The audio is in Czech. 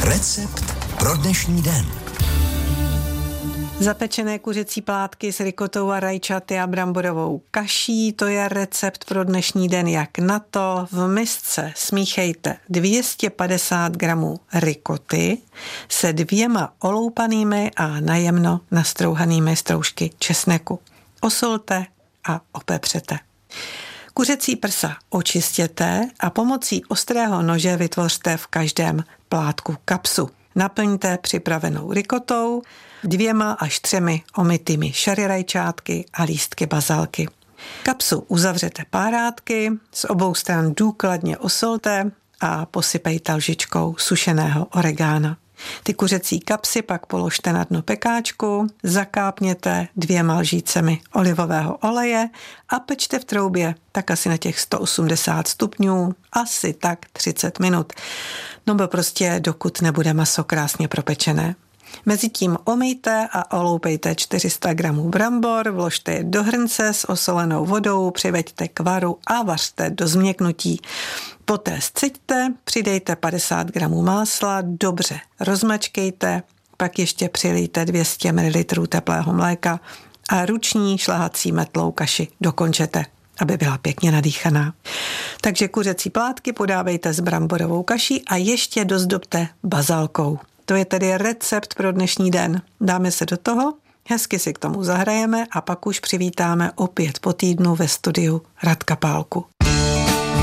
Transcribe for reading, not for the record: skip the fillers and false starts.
Recept pro dnešní den. Zapečené kuřecí plátky s rikotou a rajčaty a bramborovou kaší, to je recept pro dnešní den. Jak na to? V misce smíchejte 250 gramů rikoty se 2 oloupanými a najemno nastrouhanými stroužky česneku. Osolte a opepřete. Kuřecí prsa očistěte a pomocí ostrého nože vytvořte v každém plátku kapsu. Naplňte připravenou rikotou, 2 až 3 omytými šary rajčátky a lístky bazalky. Kapsu uzavřete párátky, z obou stran důkladně osolte a posypejte lžičkou sušeného oregána. Ty kuřecí kapsy pak položte na dno pekáčku, zakápněte 2 lžícemi olivového oleje a pečte v troubě tak asi na těch 180 stupňů, asi tak 30 minut. No prostě dokud nebude maso krásně propečené. Mezitím omyjte a oloupejte 400 gramů brambor, vložte je do hrnce s osolenou vodou, přiveďte k varu a vařte do změknutí. Poté sceďte, přidejte 50 gramů másla, dobře rozmačkejte, pak ještě přilijte 200 ml teplého mléka a ruční šlahací metlou kaši dokončete, aby byla pěkně nadýchaná. Takže kuřecí plátky podávejte s bramborovou kaší a ještě dozdobte bazalkou. To je tedy recept pro dnešní den. Dáme se do toho, hezky si k tomu zahrajeme a pak už přivítáme opět po týdnu ve studiu Radka Pálku.